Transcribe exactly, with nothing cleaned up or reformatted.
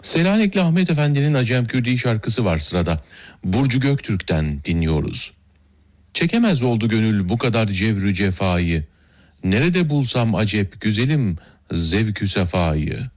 Selanikli Ahmet Efendi'nin Acem Kürdi şarkısı var sırada. Burcu Göktürk'ten dinliyoruz. Çekemez oldu gönül bu kadar cevrü cefayı. Nerede bulsam acep güzelim zevkü sefayı.